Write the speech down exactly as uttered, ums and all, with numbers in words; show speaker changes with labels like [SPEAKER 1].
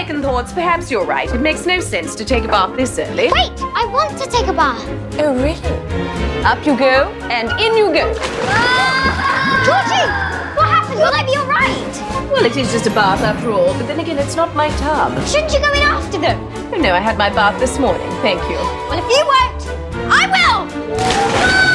[SPEAKER 1] second thoughts, perhaps you're right. It makes no sense to take a bath this early.
[SPEAKER 2] Wait, I want to take a bath.
[SPEAKER 1] Oh, really? Up you go, and in you go.
[SPEAKER 2] Ah! Georgie, what happened? Will I be all right?
[SPEAKER 1] Well, it is just a bath after all, but then again, it's not my tub.
[SPEAKER 2] Shouldn't you go in after them?
[SPEAKER 1] Oh, no, I had my bath this morning, thank you.
[SPEAKER 2] Well, if you won't, I will! Ah!